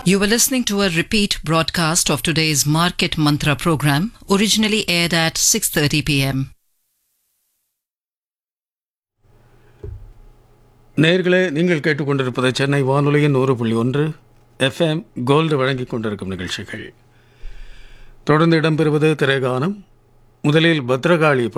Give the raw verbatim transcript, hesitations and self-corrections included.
You were listening to a repeat broadcast of today's Market Mantra program, originally aired at six thirty p m. நேயர்களே, நீங்கள் கேட்டுக்கொண்டிருப்பது சென்னை வானொலியின் நூறு புள்ளி ஒன்று எஃப்எம் கோல்டு வழங்கிக் கொண்டிருக்கும் நிகழ்ச்சிகள். தொடர்ந்து இடம்பெறுவது திரைகானம். முதலில் பத்ரகாளி